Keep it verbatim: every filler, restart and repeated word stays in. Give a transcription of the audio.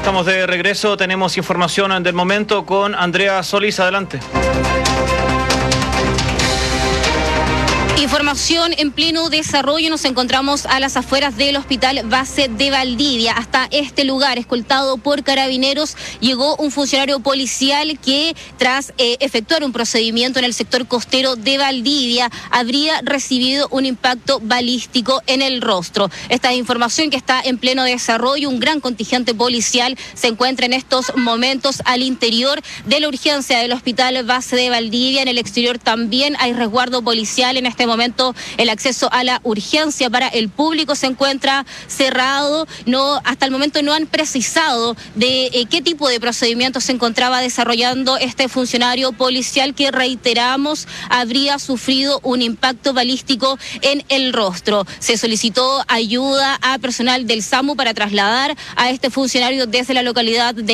estamos de regreso. Tenemos información del momento con Andrea Solís. Adelante. Información en pleno desarrollo. Nos encontramos a las afueras del Hospital Base de Valdivia. Hasta este lugar, escoltado por carabineros, llegó un funcionario policial que, tras eh, efectuar un procedimiento en el sector costero de Valdivia, habría recibido un impacto balístico en el rostro. Esta información que está en pleno desarrollo. Un gran contingente policial se encuentra en estos momentos al interior de la urgencia del Hospital Base de Valdivia. En el exterior también hay resguardo policial. En este momento el acceso a la urgencia para el público se encuentra cerrado. No, hasta el momento no han precisado de eh, qué tipo de procedimiento se encontraba desarrollando este funcionario policial que, reiteramos, habría sufrido un impacto balístico en el rostro. Se solicitó ayuda a personal del SAMU para trasladar a este funcionario desde la localidad de